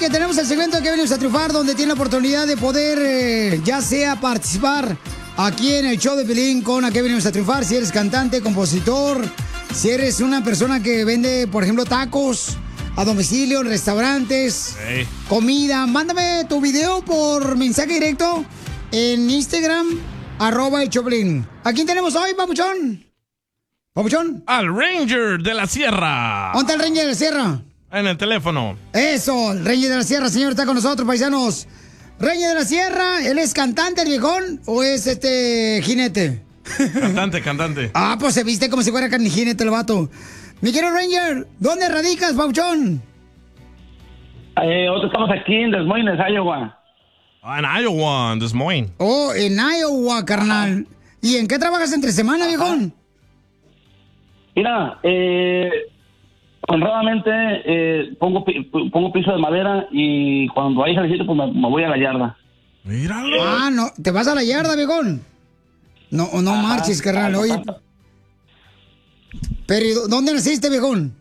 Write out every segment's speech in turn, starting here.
que tenemos el segmento de que venimos a triunfar, donde tiene la oportunidad de poder, ya sea participar aquí en el show de Piolín con A qué venimos a triunfar. Si eres cantante, compositor, si eres una persona que vende, por ejemplo, tacos a domicilio, en restaurantes, comida, mándame tu video por mensaje directo en Instagram, @el Choplin. ¿A quién tenemos hoy, papuchón? ¿Papuchón? Al Ranger de la Sierra. ¿Dónde está el Ranger de la Sierra? En el teléfono. Eso, el Ranger de la Sierra, señor, está con nosotros, paisanos. Ranger de la Sierra, ¿él es cantante, el viejón, o es jinete? Cantante. Ah, pues se viste como si fuera jinete el vato. Mi querido Ranger, ¿dónde radicas, papuchón? Nosotros estamos aquí en Des Moines, Iowa. En Iowa, en Des Moines. Oh, en Iowa, carnal. ¿Y en qué trabajas entre semana, viejón? Mira, honradamente pongo piso de madera y cuando hay ejercicio pues me voy a la yarda. Míralo. Ah, no, ¿te vas a la yarda, viejón? No marches, carnal, oye. Pero, ¿dónde naciste, viejón?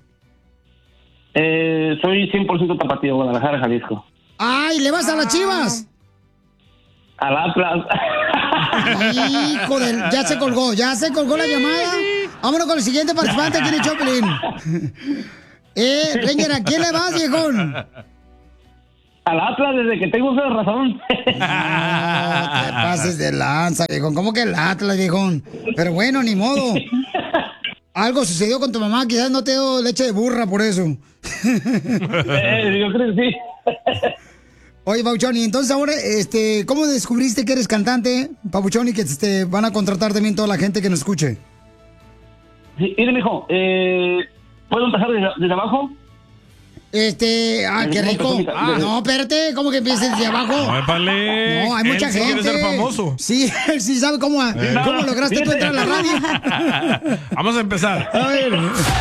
Soy 100% tapatío, Guadalajara, Jalisco. ¡Ay, le vas a las Chivas! Al Atlas. Hijo del... Ya se colgó la llamada. Vámonos con el siguiente participante aquí en el Choplin. Ranger, ¿a quién le vas, viejón? Al Atlas, desde que tengo uso de razón. No te pases de lanza, viejón. ¿Cómo que el Atlas, viejón? Pero bueno, ni modo. Algo sucedió con tu mamá, quizás no te dio leche de burra por eso. Yo creo que sí. Oye, Papuchón, y entonces ahora, ¿cómo descubriste que eres cantante, Papuchón, y que te van a contratar también toda la gente que nos escuche? Sí, mire, mijo, ¿puedo empezar desde abajo? Qué rico. No, espérate, ¿cómo que empieces desde abajo? No, hay mucha gente. Quiere ser famoso. Sí, él sí sabe cómo lograste tú entrar a la radio. Vamos a empezar. A ver.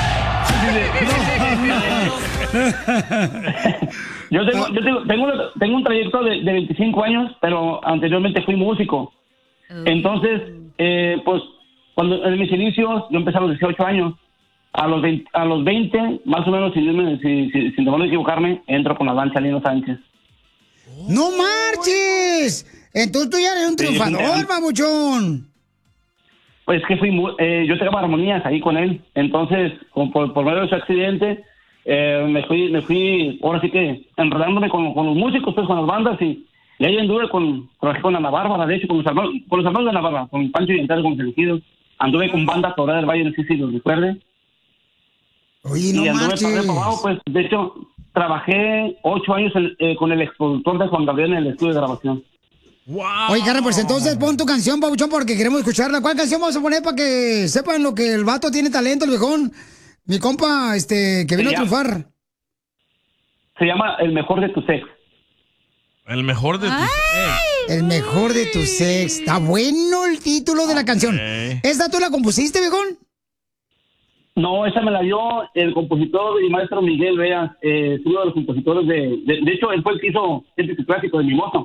Yo tengo un trayecto de 25 años, pero anteriormente fui músico. Entonces, pues, cuando en mis inicios, yo empecé a los 18 años. A los 20, más o menos, sin temor de equivocarme, entro con la danza Lino Sánchez. ¡No marches! Entonces tú ya eres un triunfador, babuchón. Pues que yo tocaba armonías ahí con él. Entonces, por medio de su accidente, me fui, ahora sí que, enredándome con los músicos, pues, con las bandas, y ahí anduve trabajé con Ana Bárbara, de hecho, con los hermanos de Ana Bárbara, con Pancho y Ental, con Elegidos. Anduve con banda Torre del Valle, no sé si los recuerde. Oye, no marches. Pues, de hecho, trabajé 8 años con el exproductor de Juan Gabriel en el estudio de grabación. Wow. Oye, carnal, pues entonces pon tu canción, Pabuchón, porque queremos escucharla. ¿Cuál canción vamos a poner para que sepan lo que el vato tiene talento, el viejón? Mi compa, que vino a triunfar. Se llama El Mejor de tu Sex. El mejor de tu sex. El mejor de tu sex. Está bueno el título de la canción. ¿Esta tú la compusiste, viejón? No, esa me la dio el compositor y maestro Miguel Veas, uno de los compositores de hecho, él fue el que hizo el clásico de Mimoso.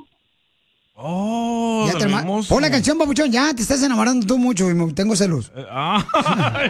Pon la canción, papuchón, ya te estás enamorando tú mucho y tengo celos.